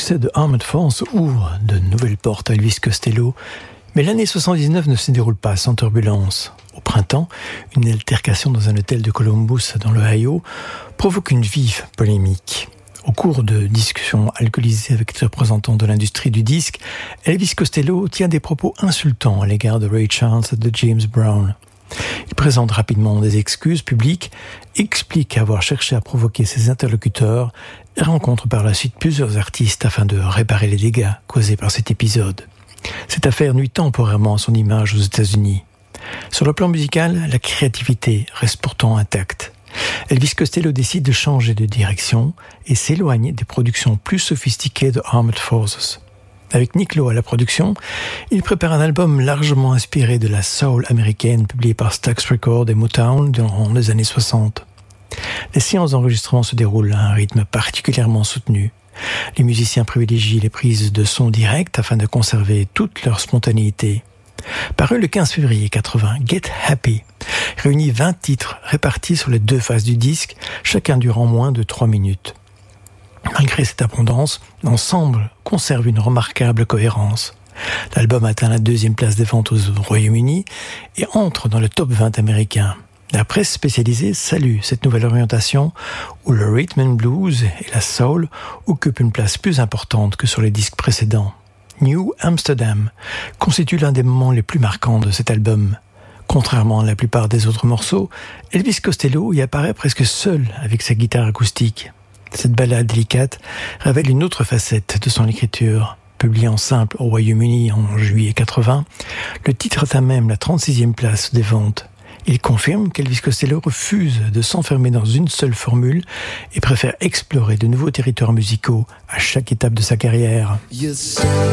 succès de Armed Force ouvre de nouvelles portes à Elvis Costello, mais l'année 79 ne se déroule pas sans turbulence. Au printemps, une altercation dans un hôtel de Columbus, dans l'Ohio, provoque une vive polémique. Au cours de discussions alcoolisées avec les représentants de l'industrie du disque, Elvis Costello tient des propos insultants à l'égard de Ray Charles et de James Brown. Il présente rapidement des excuses publiques, explique avoir cherché à provoquer ses interlocuteurs et rencontre par la suite plusieurs artistes afin de réparer les dégâts causés par cet épisode. Cette affaire nuit temporairement à son image aux États-Unis. Sur le plan musical, la créativité reste pourtant intacte. Elvis Costello décide de changer de direction et s'éloigne des productions plus sophistiquées de Armed Forces. Avec Nick Lowe à la production, il prépare un album largement inspiré de la soul américaine publié par Stax Records et Motown durant les années 60. Les séances d'enregistrement se déroulent à un rythme particulièrement soutenu. Les musiciens privilégient les prises de son direct afin de conserver toute leur spontanéité. Paru le 15 février 80, Get Happy réunit 20 titres répartis sur les deux faces du disque, chacun durant moins de 3 minutes. Malgré cette abondance, l'ensemble conserve une remarquable cohérence. L'album atteint la 2e place des ventes au Royaume-Uni et entre dans le top 20 américain. La presse spécialisée salue cette nouvelle orientation où le rhythm and blues et la soul occupent une place plus importante que sur les disques précédents. New Amsterdam constitue l'un des moments les plus marquants de cet album. Contrairement à la plupart des autres morceaux, Elvis Costello y apparaît presque seul avec sa guitare acoustique. Cette ballade délicate révèle une autre facette de son écriture. Publié en simple au Royaume-Uni en juillet 80, le titre atteint même la 36e place des ventes. Il confirme qu'Elvis Costello refuse de s'enfermer dans une seule formule et préfère explorer de nouveaux territoires musicaux à chaque étape de sa carrière.